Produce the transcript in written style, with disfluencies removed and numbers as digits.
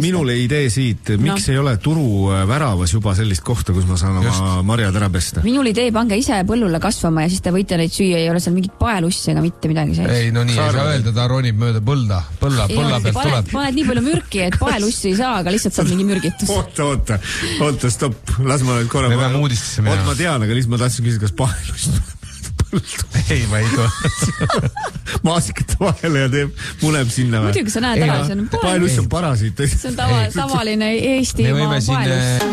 minule idee siit, miks ei ole turu väravas juba sellist kohta, kus ma saan oma marjad ära pesta? Minul idee, pange ise põllule kasvama ja siis te võite neid süüa, ei ole seal mingit paelussi ega mitte midagi sees. Ei, no nii ei saa öelda, ta ronib mööda põlla pealt tuleb. Paned nii palju mürki, et paelussi ei saa, aga lihtsalt saab mingi mürgitus. Oota, stopp, las ma nüüd korra. Me peame uudistesse minema. Ma tean, aga lihtsalt ma tahtsin küsida, kas paelust ei, ma ei tule. Maasikate vahele ja muneb sinna. Muidugi sa näed ära, see on paelus on parasiit. See on tavaline Eestimaa paelus.